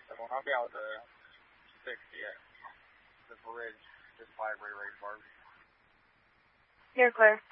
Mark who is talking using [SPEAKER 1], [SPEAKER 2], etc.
[SPEAKER 1] 7. I'll be out the 60 at the bridge, just by Ray Ray's barbecue.
[SPEAKER 2] You're clear.